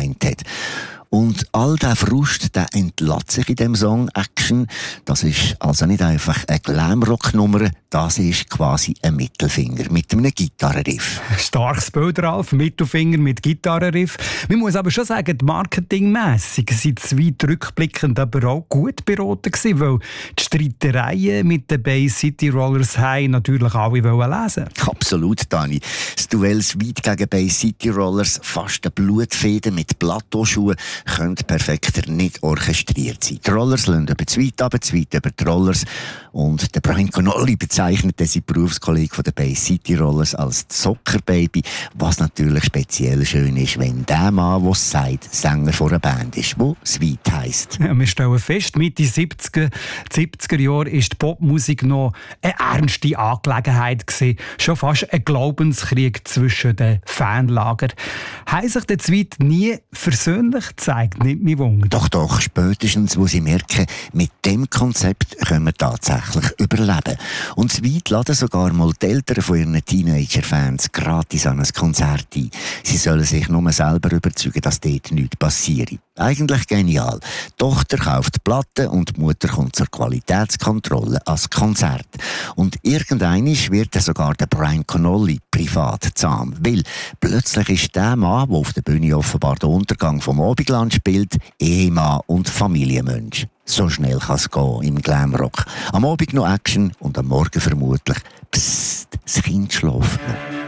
gemeint hat. Und all der Frust, der entlässt sich in dem Song Action. Das ist also nicht einfach eine Glamrock-Nummer, das ist quasi ein Mittelfinger mit einem Gitarrenriff. Starkes Bild, Ralf, Mittelfinger mit Gitarrenriff. Man muss aber schon sagen, marketingmässig sind zwei rückblickend aber auch gut beraten gewesen, weil die Streitereien mit den Bay City Rollers haben natürlich alle lesen. Absolut, Dani. Das Duell Sweet gegen Bay City Rollers, fast eine Blutfehde mit Plateauschuhen, könnte perfekter nicht orchestriert sein. Die Rollers lassen über die Sweet runter, die Sweet über die Rollers. Und der Brian Connolly bezeichnet seinen Berufskollegen von den Bay City Rollers als Zockerbaby, was natürlich speziell schön ist, wenn der Mann, der es sagt, Sänger von einer Band ist, die Sweet heisst. Ja, wir stellen fest, Mitte 70er Jahre ist die Popmusik noch eine ernste Angelegenheit gewesen. Schon fast ein Glaubenskrieg zwischen den Fanlagern. Haben sich die Sweet nie versöhnlich gezeigt, nicht mehr Wunder. Doch, spätestens, wo sie merken, mit dem Konzept können wir tatsächlich überleben. Und Sweet laden sogar mal die Eltern von ihren Teenager-Fans gratis an ein Konzert ein. Sie sollen sich nur selber überzeugen, dass dort nichts passiert. Eigentlich genial. Die Tochter kauft Platten und die Mutter kommt zur Qualitätskontrolle ans Konzert. Und irgendeinmal wird sogar der Brian Connolly privat zahm. Weil plötzlich ist der Mann, der auf der Bühne offenbar den Untergang vom Abendland spielt, Ehemann und Familienmensch. So schnell kann es gehen im Glamrock. Am Abend noch Action und am Morgen vermutlich, psst, das Kind schläft noch.